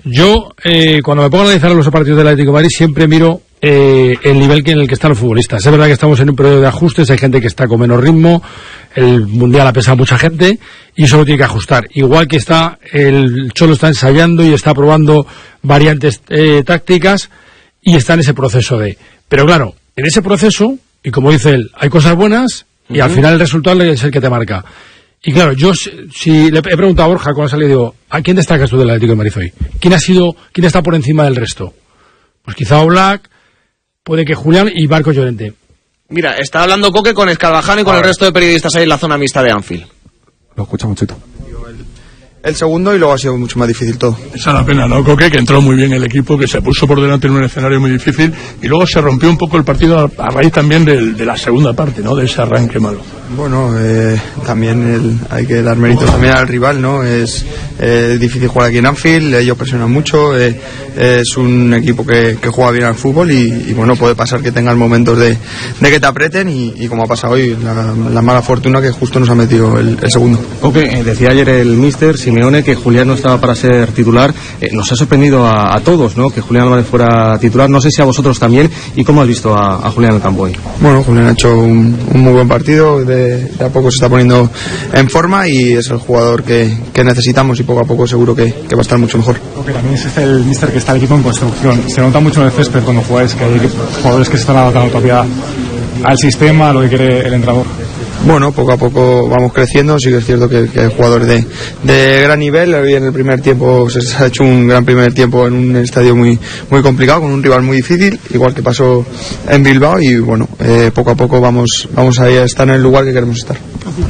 Yo, cuando me pongo a analizar los partidos del Atlético de Madrid, siempre miro el nivel en el que están los futbolistas. Es verdad que estamos en un periodo de ajustes, hay gente que está con menos ritmo, el Mundial ha pesado a mucha gente y eso lo tiene que ajustar. Igual que el Cholo está ensayando y está probando variantes tácticas y está en ese proceso Pero claro, en ese proceso, y como dice él, hay cosas buenas y al final el resultado es el que te marca. Y claro, yo si le he preguntado a Borja cuando salió, digo, ¿a quién destacas tú del Atlético de Madrid hoy? ¿Quién está por encima del resto? Pues quizá Oblak, puede que Julián y Marcos Llorente. Mira, está hablando Coque con Escarvajano y con el resto de periodistas ahí en la zona mixta de Anfield. Lo escucha muchito. El segundo y luego ha sido mucho más difícil todo. Esa es la pena, ¿no, Coque? Que entró muy bien el equipo, que se puso por delante en un escenario muy difícil y luego se rompió un poco el partido a raíz también de la segunda parte, ¿no? De ese arranque malo. Bueno, también hay que dar méritos también al rival, ¿no? Es difícil jugar aquí en Anfield, ellos presionan mucho, es un equipo que juega bien al fútbol y bueno, puede pasar que tengan momentos de que te aprieten y como ha pasado hoy, la mala fortuna que justo nos ha metido el segundo. Coque, decía ayer el míster Simeone que Julián no estaba para ser titular. Nos ha sorprendido a todos, ¿no? Que Julián Álvarez fuera titular, no sé si a vosotros también. ¿Y cómo has visto a Julián en el campo hoy? Bueno, Julián ha hecho un muy buen partido, de a poco se está poniendo en forma y es el jugador que necesitamos y poco a poco seguro que va a estar mucho mejor. Porque también es el míster que está el equipo en construcción. Se nota mucho en el césped cuando jugáis que hay jugadores que se están adaptando todavía al sistema, a lo que quiere el entrenador. Bueno, poco a poco vamos creciendo, sí que es cierto que hay jugadores de gran nivel. Hoy en el primer tiempo se ha hecho un gran primer tiempo en un estadio muy complicado, con un rival muy difícil, igual que pasó en Bilbao y bueno, poco a poco vamos a estar en el lugar que queremos estar.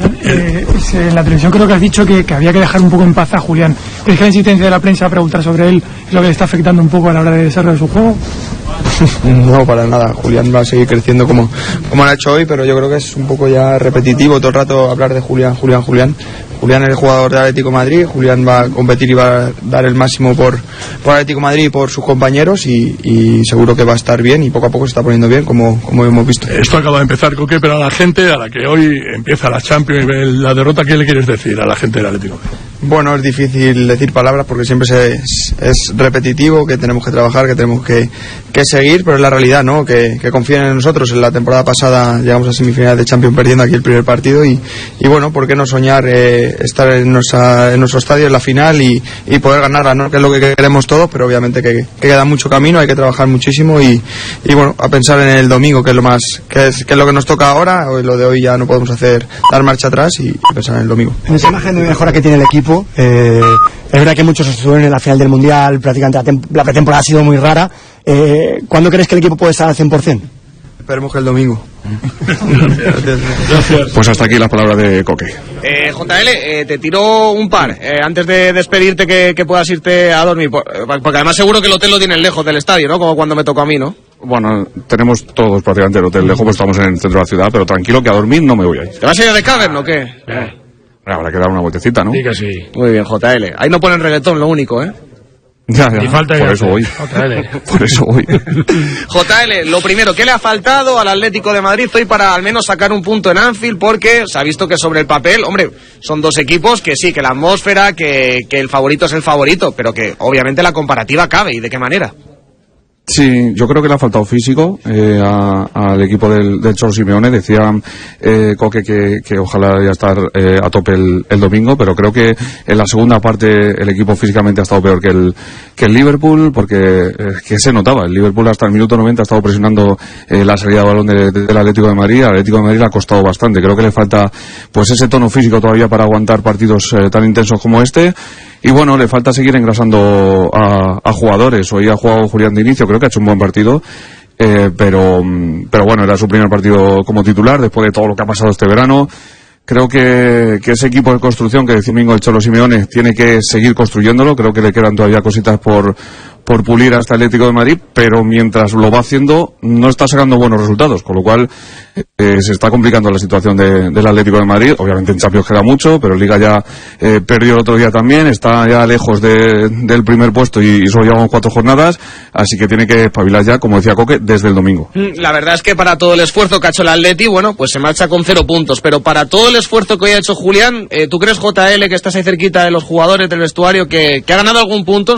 En la televisión creo que has dicho que había que dejar un poco en paz a Julián. ¿Crees que la insistencia de la prensa a preguntar sobre él es lo que le está afectando un poco a la hora de desarrollar su juego? No, para nada. Julián va a seguir creciendo como lo ha hecho hoy, pero yo creo que es un poco ya repetitivo todo el rato hablar de Julián. Julián es el jugador de Atlético de Madrid, Julián va a competir y va a dar el máximo por Atlético de Madrid y por sus compañeros y seguro que va a estar bien y poco a poco se está poniendo bien como hemos visto. Esto acaba de empezar, Coque, pero a la gente a la que hoy empieza la Champions y ve la derrota, ¿qué le quieres decir a la gente del Atlético? Bueno, es difícil decir palabras porque siempre es repetitivo, que tenemos que trabajar, que tenemos que seguir, pero es la realidad, ¿no? Que confíen en nosotros. En la temporada pasada llegamos a semifinales de Champions perdiendo aquí el primer partido y bueno, ¿por qué no soñar estar en nuestro estadio en la final y poder ganarla, ¿no? Que es lo que queremos todos, pero obviamente que queda mucho camino, hay que trabajar muchísimo y bueno, a pensar en el domingo, que es lo más que es lo que nos toca ahora. Lo de hoy ya no podemos dar marcha atrás y pensar en el domingo. En esa imagen de mejora que tiene el equipo, es verdad que muchos estuvieron en la final del Mundial, prácticamente la pretemporada ha sido muy rara. ¿Cuándo crees que el equipo puede estar al 100%? Esperemos que el domingo. Gracias. Pues hasta aquí las palabras de Coque. JL, te tiro un par antes de despedirte, que puedas irte a dormir, porque además seguro que el hotel lo tienen lejos del estadio, ¿no? Como cuando me tocó a mí, ¿no? Bueno, tenemos todos prácticamente el hotel lejos, pues estamos en el centro de la ciudad, pero tranquilo que a dormir no me voy a ir. ¿Te vas a ir de Cavern o qué? Habrá que dar una vueltecita, ¿no? Sí que sí. Muy bien, JL. Ahí no ponen reggaetón, lo único, ¿eh? Ya. Y falta por eso voy. Por eso voy. JL, lo primero, ¿qué le ha faltado al Atlético de Madrid hoy para al menos sacar un punto en Anfield? Porque se ha visto que sobre el papel, hombre, son dos equipos que sí, que la atmósfera, que el favorito es el favorito, pero que obviamente la comparativa cabe. ¿Y de qué manera? Sí, yo creo que le ha faltado físico al equipo del Cholo Simeone. Decía Coque que ojalá ya estar a tope el domingo, pero creo que en la segunda parte el equipo físicamente ha estado peor que el Liverpool, porque que se notaba. El Liverpool hasta el minuto 90 ha estado presionando la salida de balón del Atlético de Madrid. Al Atlético de Madrid le ha costado bastante. Creo que le falta pues ese tono físico todavía para aguantar partidos tan intensos como este. Y bueno, le falta seguir engrasando a jugadores. Hoy ha jugado Julián de inicio, creo que ha hecho un buen partido, pero bueno, era su primer partido como titular después de todo lo que ha pasado este verano. Creo que ese equipo de construcción que decía domingo el Cholo Simeone tiene que seguir construyéndolo. Creo que le quedan todavía cositas por pulir hasta el Atlético de Madrid, pero mientras lo va haciendo no está sacando buenos resultados, con lo cual se está complicando la situación del Atlético de Madrid. Obviamente en Champions queda mucho, pero en Liga ya perdió el otro día también, está ya lejos del primer puesto y solo llevamos 4 jornadas, así que tiene que espabilar ya, como decía Coque, desde el domingo. La verdad es que para todo el esfuerzo que ha hecho el Atleti, bueno, pues se marcha con 0 puntos, pero para todo el esfuerzo que hoy ha hecho Julián, ¿tú crees, JL, que estás ahí cerquita de los jugadores del vestuario, que ha ganado algún punto